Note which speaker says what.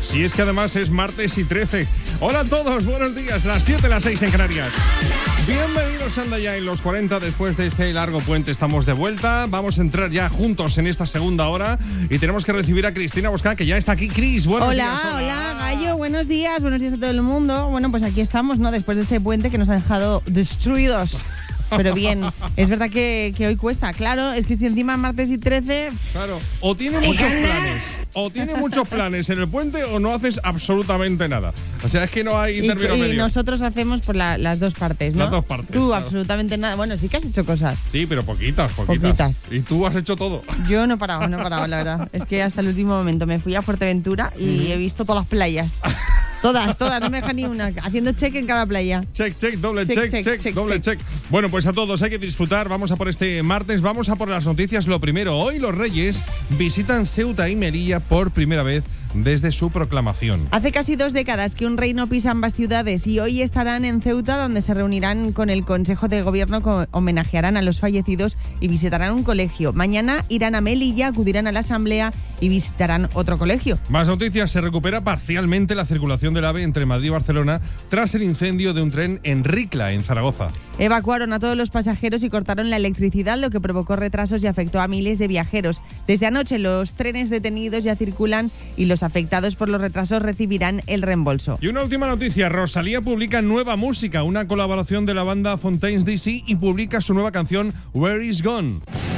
Speaker 1: Si es que además es martes y 13. Hola a todos, buenos días, las 7, las 6 en Canarias. Bienvenidos, anda ya en los 40, después de este largo puente estamos de vuelta. Vamos a entrar ya juntos en esta segunda hora y tenemos que recibir a Cristina Bosca, que ya está aquí. Cris, buenos días.
Speaker 2: Hola, Gallo, buenos días a todo el mundo. Bueno, pues aquí estamos, ¿no? Después de este puente que nos ha dejado destruidos. Pero bien, es verdad que hoy cuesta. Claro, es que si encima martes y 13...
Speaker 1: Claro, o tiene muchos planes en el puente o no haces absolutamente nada. O sea, es que no hay término medio.
Speaker 2: Y nosotros hacemos por las dos partes, ¿no?
Speaker 1: Las dos partes.
Speaker 2: Tú
Speaker 1: claro.
Speaker 2: Absolutamente nada. Bueno, sí que has hecho cosas.
Speaker 1: Sí, pero poquitas. Y tú has hecho todo.
Speaker 2: Yo no he parado, la verdad. Es que hasta el último momento me fui a Fuerteventura y he visto todas las playas. Todas, no me deja ni una. Haciendo check en cada playa.
Speaker 1: Check, doble check. Bueno, pues a todos hay que disfrutar. Vamos a por este martes, vamos a por las noticias. Lo primero, hoy los Reyes visitan Ceuta y Melilla por primera vez desde su proclamación.
Speaker 2: Hace casi 2 décadas que un rey no pisa ambas ciudades y hoy estarán en Ceuta, donde se reunirán con el Consejo de Gobierno, homenajearán a los fallecidos y visitarán un colegio. Mañana irán a Melilla, acudirán a la asamblea y visitarán otro colegio.
Speaker 1: Más noticias, se recupera parcialmente la circulación del AVE entre Madrid y Barcelona tras el incendio de un tren en Ricla, en Zaragoza.
Speaker 2: Evacuaron a todos los pasajeros y cortaron la electricidad, lo que provocó retrasos y afectó a miles de viajeros. Desde anoche los trenes detenidos ya circulan y los afectados por los retrasos recibirán el reembolso.
Speaker 1: Y una última noticia, Rosalía publica nueva música, una colaboración de la banda Fontaines DC y publica su nueva canción Where Is Gone.